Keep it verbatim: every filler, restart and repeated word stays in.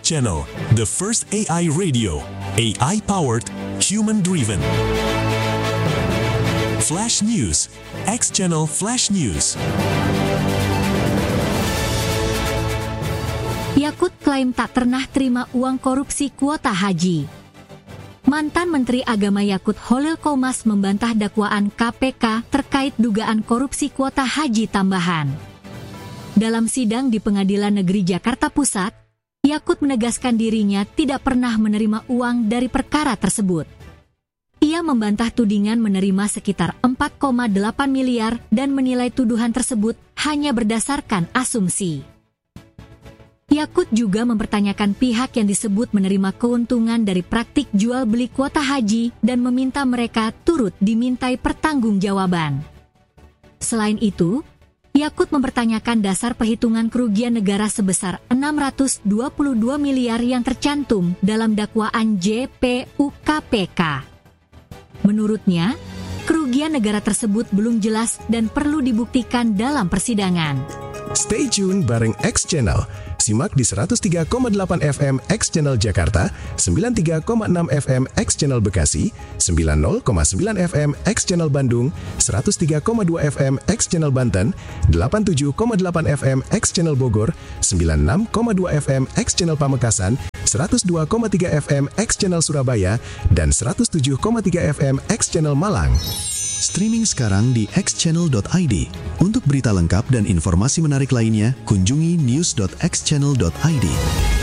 Channel, the first A I radio, A I-powered, human-driven. Flash News, X Channel Flash News. Yakult klaim tak pernah terima uang korupsi kuota haji. Mantan Menteri Agama Yakult Holil Qomas membantah dakwaan K P K terkait dugaan korupsi kuota haji tambahan. Dalam sidang di Pengadilan Negeri Jakarta Pusat, Yakult menegaskan dirinya tidak pernah menerima uang dari perkara tersebut. Ia membantah tudingan menerima sekitar empat koma delapan miliar dan menilai tuduhan tersebut hanya berdasarkan asumsi. Yakult juga mempertanyakan pihak yang disebut menerima keuntungan dari praktik jual beli kuota haji dan meminta mereka turut dimintai pertanggungjawaban. Selain itu, Yakult mempertanyakan dasar perhitungan kerugian negara sebesar enam ratus dua puluh dua miliar yang tercantum dalam dakwaan J P U K P K. Menurutnya, kerugian negara tersebut belum jelas dan perlu dibuktikan dalam persidangan. Stay tune bareng X Channel. Simak di seratus tiga koma delapan F M X Channel Jakarta, sembilan puluh tiga koma enam F M X Channel Bekasi, sembilan puluh koma sembilan F M X Channel Bandung, seratus tiga koma dua F M X Channel Banten, delapan puluh tujuh koma delapan F M X Channel Bogor, sembilan puluh enam koma dua F M X Channel Pamekasan, seratus dua koma tiga F M X Channel Surabaya, dan seratus tujuh koma tiga F M X Channel Malang. Streaming sekarang di x channel dot i d. Untuk berita lengkap dan informasi menarik lainnya, kunjungi news dot x channel dot i d.